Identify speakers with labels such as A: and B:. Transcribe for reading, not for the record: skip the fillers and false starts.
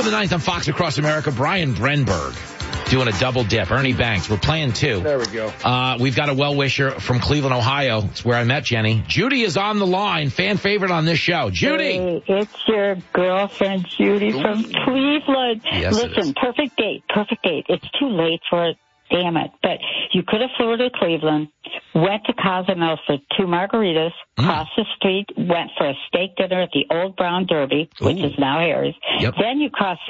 A: of the ninth on Fox Across America. Brian Brenberg doing a double dip. Ernie Banks. We're playing two.
B: There we go.
A: We've got a well-wisher from Cleveland, Ohio. It's where I met Jenny. Judy is on the line, fan favorite on this show. Judy!
C: Hey, it's your girlfriend, Judy, from Cleveland.
A: Yes,
C: listen, perfect date. It's too late for it. Damn it. But you could have flew to Cleveland, went to Cozumel for 2 margaritas, crossed the street, went for a steak dinner at the Old Brown Derby, which is now Harry's.
A: Yep.
C: Then you crossed